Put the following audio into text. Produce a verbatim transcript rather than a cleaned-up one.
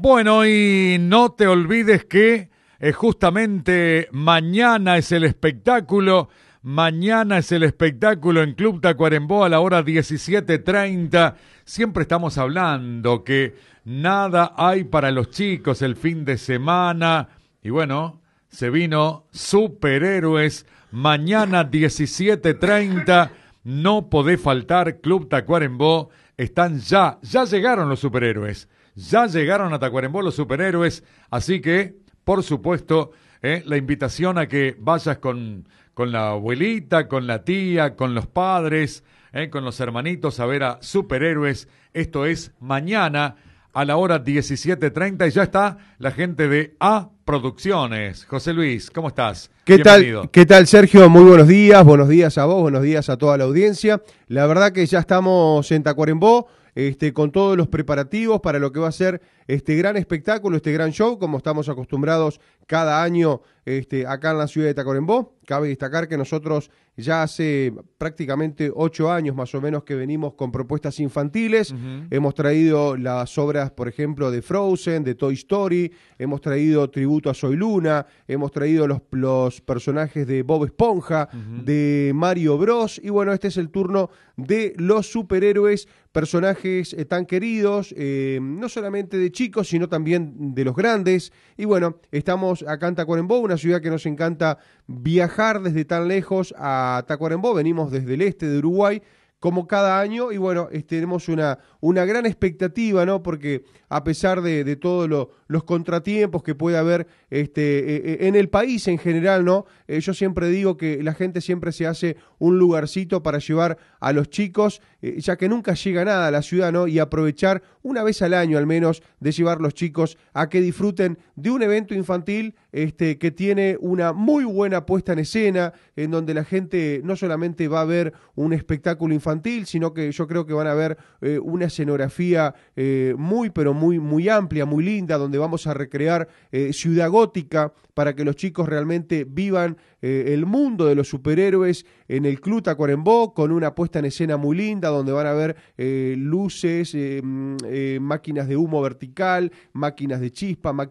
Bueno, y no te olvides que eh, justamente mañana es el espectáculo, mañana es el espectáculo en Club Tacuarembó a la hora diecisiete treinta. Siempre estamos hablando que nada hay para los chicos el fin de semana. Y bueno, se vino Superhéroes, mañana diecisiete treinta. No podés faltar, Club Tacuarembó. Están ya, ya llegaron los superhéroes. Ya llegaron a Tacuarembó los superhéroes, así que, por supuesto, eh, la invitación a que vayas con, con la abuelita, con la tía, con los padres, eh, con los hermanitos a ver a superhéroes. Esto es mañana a la hora diecisiete treinta y ya está la gente de A Producciones. José Luis, ¿cómo estás? ¿Qué Bienvenido. tal, ¿Qué tal, Sergio? Muy buenos días, buenos días a vos, buenos días a toda la audiencia. La verdad que ya estamos en Tacuarembó, Este, con todos los preparativos para lo que va a ser este gran espectáculo, este gran show, como estamos acostumbrados cada año este, acá en la ciudad de Tacuarembó. Cabe destacar que nosotros ya hace prácticamente ocho años más o menos que venimos con propuestas infantiles. Uh-huh. Hemos traído las obras, por ejemplo, de Frozen, de Toy Story, hemos traído tributo a Soy Luna, hemos traído los, los personajes de Bob Esponja, uh-huh. de Mario Bros. Y bueno, este es el turno de los superhéroes, personajes eh, tan queridos, eh, no solamente de chicos, sino también de los grandes. Y bueno, estamos acá en Tacuarembó, una ciudad que nos encanta viajar desde tan lejos a Tacuarembó. Venimos desde el este de Uruguay, como cada año, y bueno, este, tenemos una, una gran expectativa, ¿no? Porque a pesar de, de todos lo, los contratiempos que puede haber este, eh, en el país en general, ¿no? Eh, yo siempre digo que la gente siempre se hace un lugarcito para llevar a los chicos, eh, ya que nunca llega nada a la ciudad, ¿no? Y aprovechar una vez al año al menos de llevar los chicos a que disfruten de un evento infantil este, que tiene una muy buena puesta en escena, en donde la gente no solamente va a ver un espectáculo infantil, sino que yo creo que van a ver eh, una escenografía eh, muy, pero muy, muy amplia, muy linda, donde vamos a recrear eh, Ciudad Gótica para que los chicos realmente vivan eh, el mundo de los superhéroes en el Club Tacuarembó, con una puesta en escena muy linda, donde van a ver eh, luces, eh, eh, máquinas de humo vertical, máquinas de chispa, máquinas